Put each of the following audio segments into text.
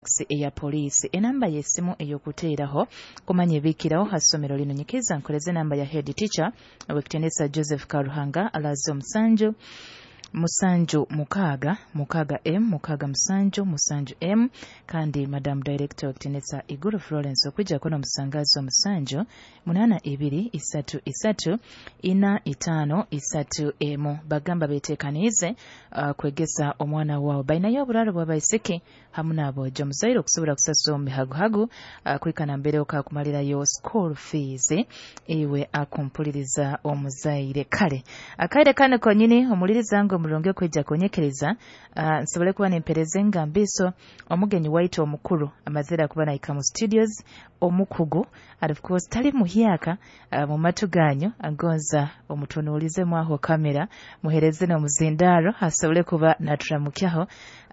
taxi eya poliisi. Enamba y'essimu ey'okuteeraho kumanya ebiikirawo ha ssomero lino. Nyikiriza nkoleze enamba ya head teacher Obwekitendesa Joseph Karuhanga alaze omusanju mukaaga M musanju M kandi Madam Director Obwekitendesa Iguru Florence okwijjako n'omusangazi omusanju 823345 bagamba beteekaniize kwegesa omwana waabwe balinayo obulaalo bw'abaisiki hamu n'aboojo omuzaire okusobola kusasula omumihaguhagu kwikana mbeera okakumalirayo school fees iwe akumpuliriza omuzaire. Kale akaire kane konyini omuliriza ngo mulonge kwejja konyekereza nsobole kuba nempereze nga mbiso omugenyi waita omukulu amazira kuba naika mu studios omukugu and of course tali muhyaka mu matu ganyu agonza omutunuulize mwaho kamera muhereze n'omuzindaalo asobole kuba naturamukyaho.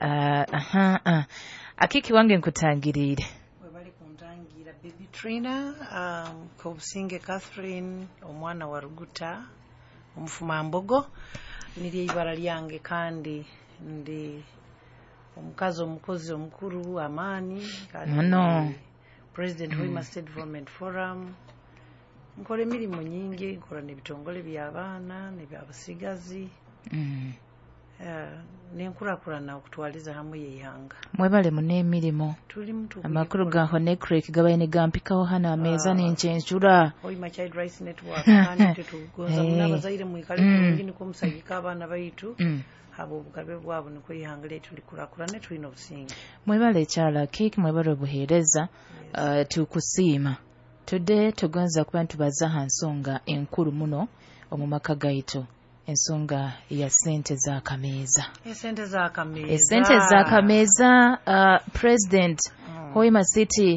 Akiki wange nkutangirire webali kuntangira Baby Trina Kobusinge Catherine omwana wa Ruguta omufuma Mbogo nirye ibara lyange kandi ndi omukazi omukozi omukuru Amani no President Hoima State Development Forum nkola emirimu nyingi nkola n'ebitongole by'abaana n'ebyabasigazi nenkulakulana okutwaliza hamwe yeihanga mwebale muneemirimu amakulu ga Honecrek gabaye ne gampikawo hano ameeza n'enkyenjula Hoima Child Rights Network kandi tetugonza munabazaire mwikale bulungi niko musagika abaana baitu abo obugabe bwabo niko yeihanga letu likulakulane tulina obusinge. Mwebale ekyala Kiki mwebale obuheereza tukusiima tudde tugonza kuba ntubaza ha nsonga enkulu muno omu maka gaitu ensonga ya sente za kameeza. Esente za kameeza President Hoima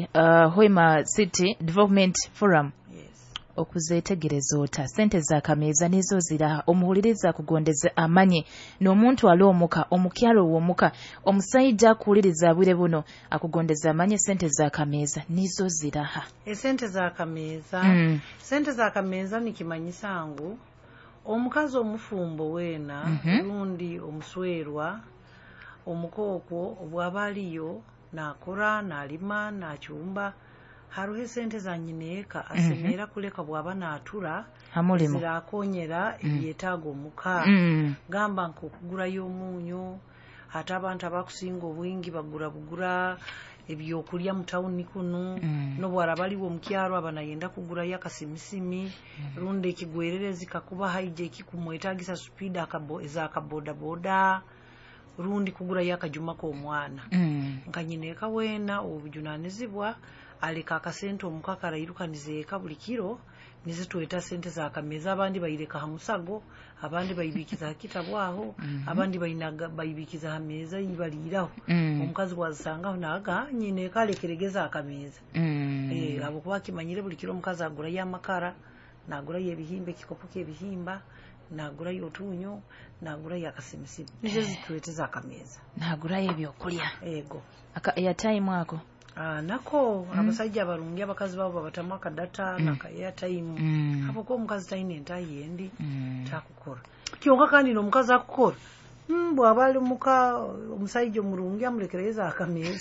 City Development Forum okuzeetegereza ota sente za kameeza nizo zira omuwuliriza kugondeze amanye n'omuntu aloomuka omukyalo w'omuka omusajja akuwuliriza bwire buno akugondeza amanye sente za kameeza nizo ziraha. Esente za kameeza sente za kameeza nikimanyisa ngu omukazi omufumbo weena lundi omuswerwa omukooko obwabaliyo nakora nalima nakyumba haruhe sente za nyineeka asemera kuleka bwaba natura zirakonyera ebyetaago omuka gamba nk'okugurayo omunyo ate abantu abakusinga obwingi bugura ebyokulya mu tawuni kuno n'obwara baliwo omukyalo abanayenda kugurayo akasimisimi rundi ekigwererezi kakuba hijack kumwetaagisa speed akabodaboda rundi kugurayo akajuma k'omwana nka nyineeka weena obujunaanizibwa aleka akasente omukaka arayirukanize eka buli kiro nizitweta sente za kameeza abandi bayireka ha musago abandi bayibikiza kitabwaho abandi bayibikiza ha meeza yibaliraho omukazi bwazisangaho naga nyine kalekeregeza akameeza abo kuba kimanyire buli kiro omukazi agura y'amakara nagura y'ebihimba ekikopo k'ebihimba nagura y'otunyo nagura y'akasimisimi nizo zitweta za kameeza nagura y'ebyokulya ego airtime ako nako abasajja abalungi abakazi babo babatamu akadata airtime abo ko omukazi talina entayi endi takukora kyonka kandi n'omukazi akukora bw'abali muka omusajja omulungi amulekereza akameeza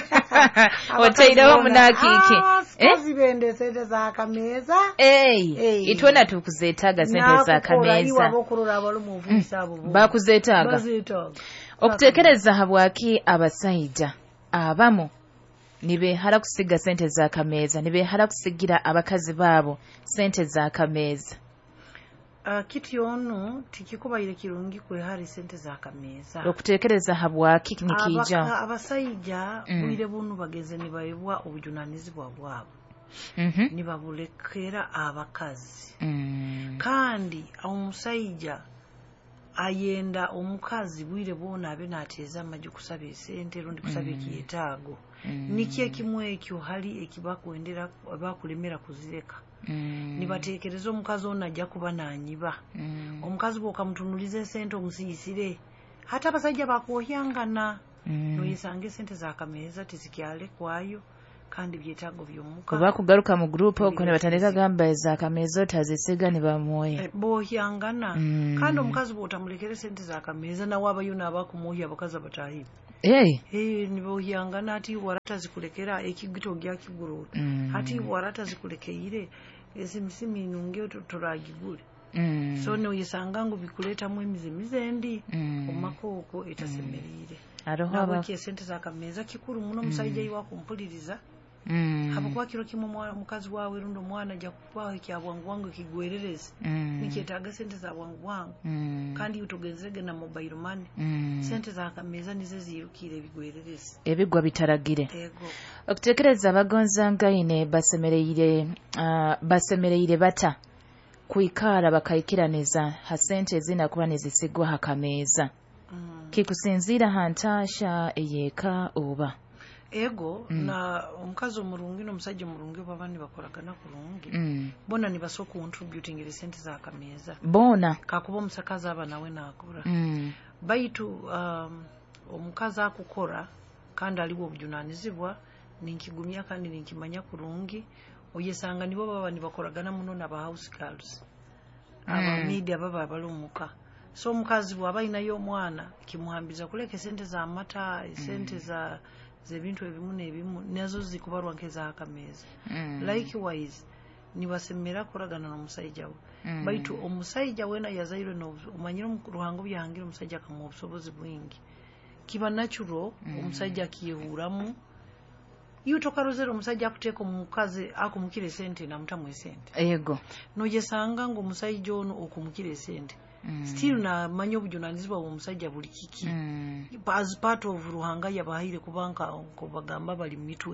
otairewo munakiki zibende sente za kameeza itwena tukuzeetaaga sente za kameeza bakuzeetaaga okuteekereza habwaki abasajja abamu nibeehara kusiga sente za kameeza nibeehara kusigira abakazi baabo sente za kameeza. Kiti ono tikikubaire kirungi kwehari sente za kameeza okuteekereza habwaki nikija abasajja bwire bunu bageze nibayibwa obujunanizibwa bwabo nibabulekera abakazi kandi omusajja ayenda omukazi bwire bona abe nateeza amaju kusaba esente rundi kusaba ekiyetaago nikie kimwe ekyo hali ekibakwendera bakulemera kuzireka nibatekereza omukazi ono ajja kuba nanyiba omukazi bw'okamutunuliza esente omusiyisire hata abasajja bakwohyangana noyesanga esente za kameeza tizikyale kwayo kandi byetaago by'omuka kuba kugaruka mu group okwo ne batandika gamba za kameeza tazisiga ne bamuoya bohyangana kandi omukazi bw'otamulekere sente za kameeza nawe abayo n'abakumuoya abakazi abatahiba niboyanga ati warata zikulekera ekigito gya kiguru ati warata zikulekeire ezimisimi nunge toragigule so no yisanga ngo bikuleta mu emizimize ndi omakoko etasemerire abo sente zakameza kikuru muno musajja yiwa kumpuliriza hapo kiro kimwe mukazi wawe rundo mwana ja kupaho kyabwangu wangu kigwerereze nikyetaga sente za bwangu wangu kandi utogenzege na mobile money sente zakameza nize zirukire bigwerereze ebigwa bitaragire okutekereza abagonza ngaine basemereire bata kuikara bakayikiraniza hasente ezina kuba nezisigwa hakameza kikusinzira hantasha eyeka oba na omukazi omurungi n'omusajja omurungi babandi bakolagana kurungi bona nibaso contributing ile sente za kameza bona kakuba omusakazi aba nawe nakura baitu omukazi akukora kandi aliwo obujunanizibwa ninkigumya kandi ninkimanya kurungi oyesanga nibo baba nibakolagana muno na ba house girls aba media baba balumuka so omukazi bwaba inayo omwana kimuhambiza kuleka sente za mata sente za zebintu ebimu nebimu nazo zikubarwa nkeza akameza likewise nibasemera kuragana n'omusajja we baitu omusajja wena yazaire no umanyira mu ruhango byangira omusajja akamu obusobozi bwingi kiba natural omusajja kiyehuramu yutoka rozero omusajja akuteka omukazi akumukire sente na mutamu sente yego nojesanga ngo omusajja ono okumukire sente still na manyo obujunanizibwa omusajja buli kiki as part of ruhanga yabahire kubanka ko bagamba bali mitwe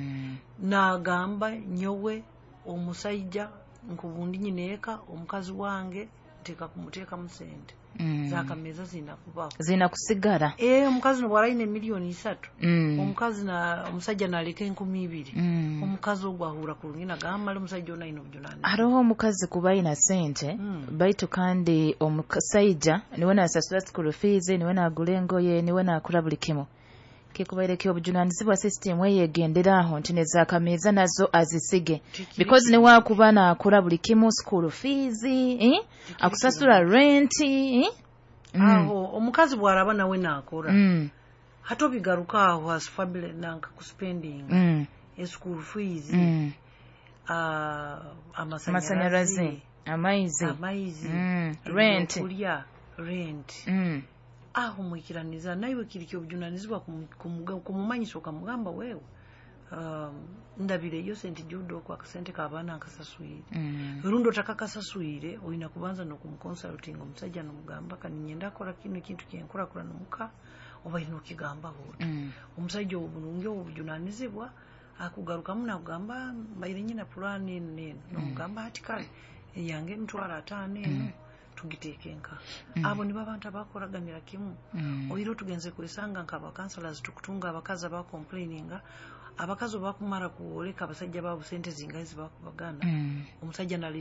na gamba nyowe omusajja nkubundi nyineeka omukazi wange nteka kumuteka mu sente zakameza zina kusigara omukazi no waraine milioni 3 omukazi na omusajja naleka 200 omukazi ogwahura kulungina gamala omusajja ona ino bujunani aroho omukazi kubaina sente baitu kandi omusajja niwe nasasula school fees niwe nagula engoye niwe nakula buli kimu kikubaireke obujunanizibwa system eyegenderaho nti nezakameza nazo azisige because ne wakuba nakula buli kimu school fees akusasula rent aho omukazi bwaraba nawe nakora hato bigaruka aho as family nanka ku spending school fees amasanyarazi amaizi rent aho mwikiraniza naiwe kirikyo bujunanizibwa kumumanyisho kamugamba wewe ndabire yo sente judo kwa kasente kabana akasasuire rundo takakasasuire oina kubanza no kumconsulting omusajja no mugamba kaninyenda kola kintu kyenkora kula nomuka oba ino kigamba bote omusajja obulungi obujunanizibwa akugaruka muna kugamba bayire nyina plan nene no mugamba ati kale yange mtwala 5 tugitekenka abo niba abantu abakoraganira kimu oyiro tugenze kwesanga nkaba counselors tukutunga abakaza ba complaininga abakazo bakumara kuoleka abasajja babu sente zingazi bakubagana omusajja